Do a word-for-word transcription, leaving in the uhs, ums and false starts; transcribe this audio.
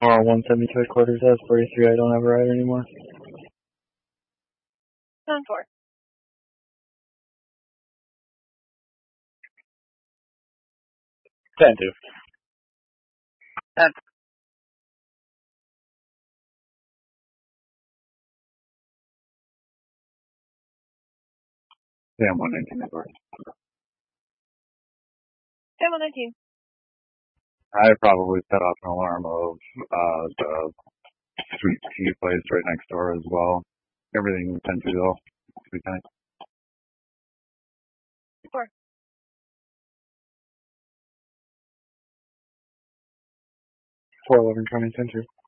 R one seventy-two headquarters has forty-three. I don't have a rider anymore. ten four. ten two. ten. Sam one nineteen network. Sam one nineteen. I probably set off an alarm of uh, the sweet tea place right next door as well. Everything ten two though. Sweet time. four. four eleven coming ten two.